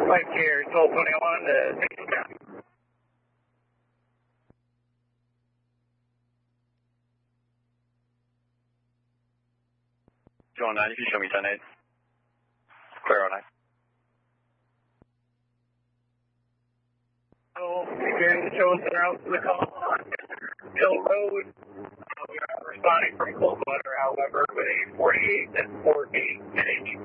Flight Care 1221 to 60 County. John 9, if you show me 10-8. Clear on 9. So, securing the show center out to the call on Hill Road. We are responding from cold weather, however, with a 48 and 48 NH.